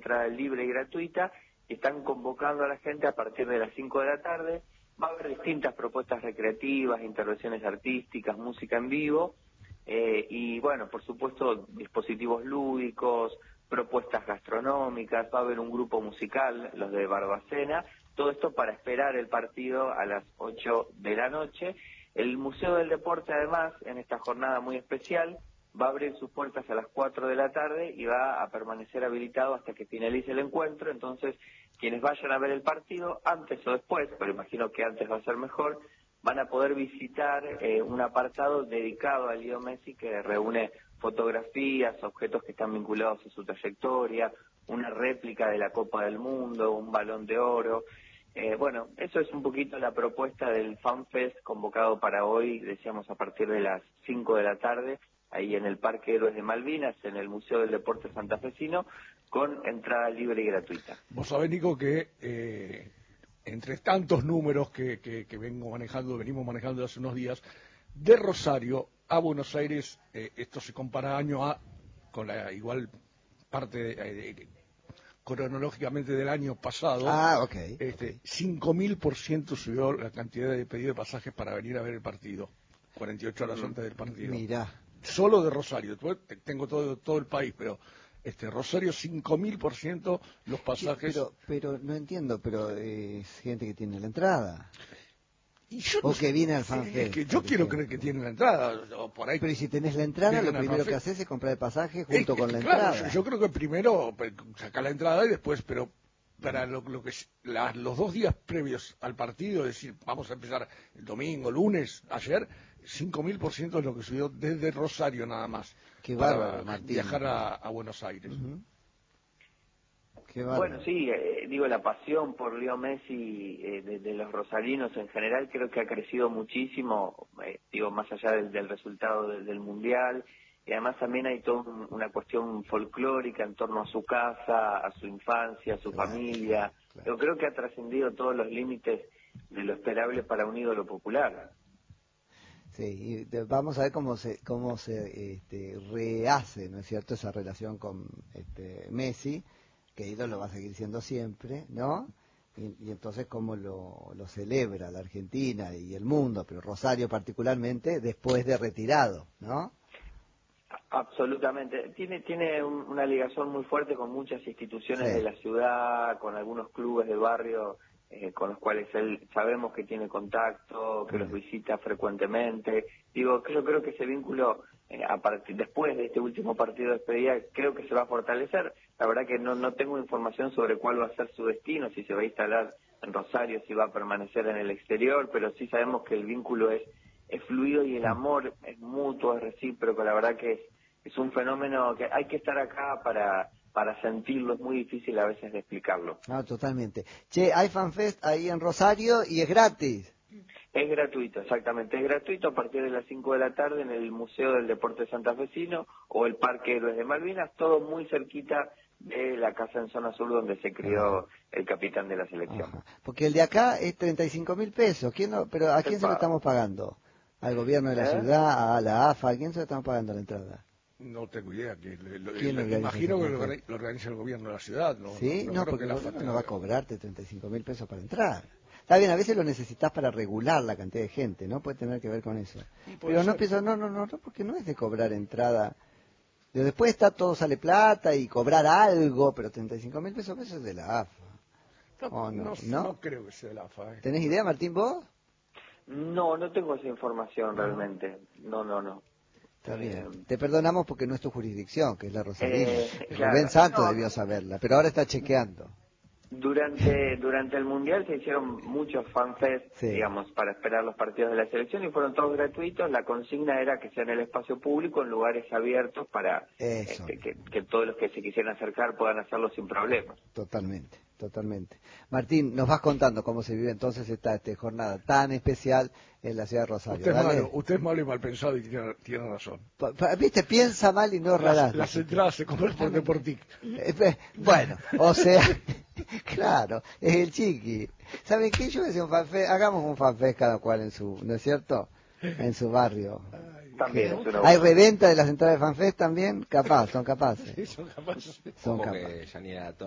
entrada libre y gratuita, y están convocando a la gente a partir de las 5 de la tarde. Va a haber distintas propuestas recreativas, intervenciones artísticas, música en vivo, y bueno, por supuesto, dispositivos lúdicos, propuestas gastronómicas, va a haber un grupo musical, los de Barbacena, todo esto para esperar el partido a las 8 de la noche. El Museo del Deporte, además, en esta jornada muy especial, va a abrir sus puertas a las 4 de la tarde y va a permanecer habilitado hasta que finalice el encuentro. Entonces, quienes vayan a ver el partido, antes o después, pero imagino que antes va a ser mejor, van a poder visitar un apartado dedicado a Leo Messi que reúne fotografías, objetos que están vinculados a su trayectoria, una réplica de la Copa del Mundo, un Balón de Oro. Bueno, eso es un poquito la propuesta del FanFest convocado para hoy, decíamos a partir de las 5 de la tarde, ahí en el Parque Héroes de Malvinas, en el Museo del Deporte Santafesino, con entrada libre y gratuita. Vos sabés, Nico, que entre tantos números que venimos manejando hace unos días, de Rosario a Buenos Aires, esto se compara con la igual parte cronológicamente del año pasado. Ok. 5.000% subió la cantidad de pedido de pasajes para venir a ver el partido, 48 horas antes del partido. Mirá. Solo de Rosario, después tengo todo el país, pero Rosario 5.000% los pasajes. Pero no entiendo, pero es gente que tiene la entrada. Y yo o que viene al FanFest. Es que yo quiero creer que tiene la entrada, o por ahí. Pero si tenés la entrada, lo primero que haces es comprar el pasaje junto con la claro, entrada. Yo creo que primero sacar la entrada y después, pero para los 2 días previos al partido, es decir, vamos a empezar el domingo, lunes, ayer, 5.000% es lo que subió desde Rosario nada más. Qué para bárbaro, Martín. Viajar a Buenos Aires. Qué bueno, sí, digo, la pasión por Leo Messi de los rosarinos en general creo que ha crecido muchísimo, digo, más allá del resultado del Mundial, y además también hay toda una cuestión folclórica en torno a su casa, a su infancia, a su familia. Claro. Yo creo que ha trascendido todos los límites de lo esperable para un ídolo popular. Sí, y vamos a ver cómo se rehace, ¿no es cierto?, esa relación con Messi, que ídolo va a seguir siendo siempre, ¿no? Y entonces cómo lo celebra la Argentina y el mundo, pero Rosario particularmente, después de retirado, ¿no? Absolutamente. Tiene una ligación muy fuerte con muchas instituciones de la ciudad, con algunos clubes de barrio con los cuales él sabemos que tiene contacto, que los visita frecuentemente. Digo, yo creo que ese vínculo, después de este último partido de despedida, creo que se va a fortalecer. La verdad que no tengo información sobre cuál va a ser su destino, si se va a instalar en Rosario, si va a permanecer en el exterior, pero sí sabemos que el vínculo es fluido y el amor es mutuo, es recíproco. La verdad que es un fenómeno que hay que estar acá para sentirlo, es muy difícil a veces de explicarlo. No, totalmente. Che, hay FanFest ahí en Rosario y es gratis. Es gratuito, exactamente, es gratuito a partir de las 5 de la tarde en el Museo del Deporte Santafesino o el Parque Héroes de Malvinas, todo muy cerquita de la casa en Zona Sur donde se crió el capitán de la selección. Porque el de acá es 35.000 pesos. ¿Pero a quién se lo estamos pagando? ¿Al gobierno de la ciudad? ¿A la AFA? ¿A quién se lo estamos pagando la entrada? No tengo idea. Imagino que lo organiza el gobierno de la ciudad. ¿Sí? No, porque el gobierno no va a cobrarte 35.000 pesos para entrar. Está bien, a veces lo necesitas para regular la cantidad de gente, ¿no? Puede tener que ver con eso. Pero no pienso, no, porque no es de cobrar entrada. Pero después todo sale plata y cobrar algo, pero 35.000 pesos es de la AFA. No creo que sea de la AFA. ¿Tenés idea, Martín, vos? No tengo esa información realmente. No. Está bien. Te perdonamos porque no es tu jurisdicción, que es la Rosarina. Claro. Rubén Santos debió saberla, pero ahora está chequeando. Durante el Mundial se hicieron muchos fanfest, digamos, para esperar los partidos de la selección y fueron todos gratuitos. La consigna era que sea en el espacio público, en lugares abiertos, para que todos los que se quisieran acercar puedan hacerlo sin problemas. Totalmente. Martín, nos vas contando cómo se vive entonces esta jornada tan especial en la ciudad de Rosario. Usted es malo y mal pensado y tiene razón. ¿Viste? Piensa mal y no rarás. Las entradas se compran por Deportic. Bueno, o sea, claro, es el chiqui. ¿Saben qué? Yo decía hagamos un fanfest cada cual en su, ¿no es cierto? En su barrio. También ¿Hay reventa de las entradas de FanFest también? Son capaces. Sí, son capaces. Son capaces.